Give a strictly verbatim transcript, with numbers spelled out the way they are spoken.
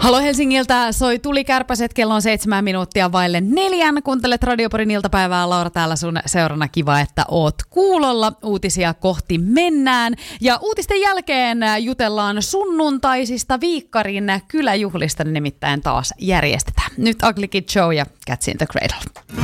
Halo Helsingiltä, soi Tuli Kärpäset, kello on seitsemän minuuttia vaille neljän. Kuuntelet Radioporin iltapäivää, Laura täällä sun seurana, kiva, että oot kuulolla. Uutisia kohti mennään. Ja uutisten jälkeen jutellaan sunnuntaisista Viikkarin kyläjuhlista, nimittäin taas järjestetään. Nyt Ugly Kid Show ja Cats in the Cradle.